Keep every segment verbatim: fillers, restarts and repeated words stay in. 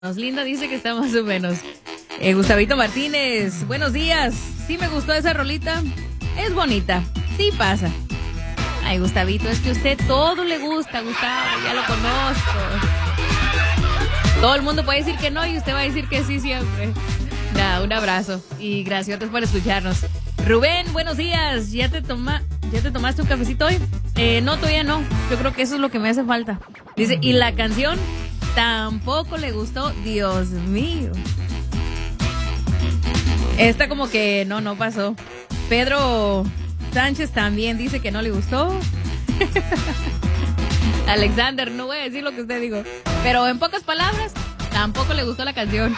Linda dice que está más o menos. Eh, Gustavito Martínez, buenos días. Sí me gustó esa rolita. Es bonita. Sí pasa. Ay, Gustavito, es que a usted todo le gusta, Gustavo. Ya lo conozco. Todo el mundo puede decir que no y usted va a decir que sí siempre. Nada, un abrazo y gracias por escucharnos. Rubén, buenos días. ¿Ya te toma, ya te tomaste un cafecito hoy? Eh, no, todavía no. Yo creo que eso es lo que me hace falta. Dice, y la canción tampoco le gustó. Dios mío. Esta como que no, no pasó. Pedro Sánchez también dice que no le gustó. Alexander, no voy a decir lo que usted dijo, pero en pocas palabras, tampoco le gustó la canción.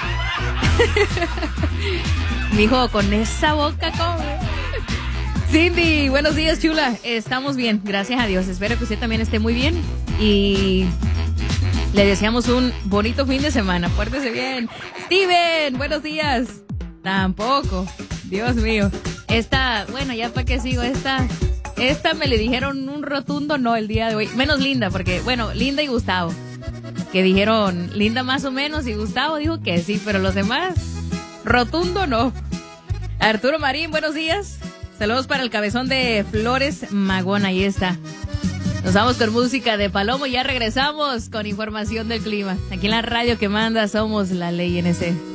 Mijo, con esa boca, ¿cómo? Cindy, buenos días, chula. Estamos bien, gracias a Dios. Espero que usted también esté muy bien y le deseamos un bonito fin de semana. Pórtese bien. Steven, buenos días. Tampoco. Dios mío. Esta, bueno, ya para qué sigo. Esta, esta me le dijeron un rotundo no el día de hoy. Menos Linda, porque, bueno, Linda y Gustavo. Que dijeron Linda más o menos y Gustavo dijo que sí, pero los demás, rotundo no. Arturo Marín, buenos días. Saludos para el cabezón de Flores Magón, ahí está. Nos vamos con música de Palomo y ya regresamos con información del clima. Aquí en la radio que manda somos la Ley N C.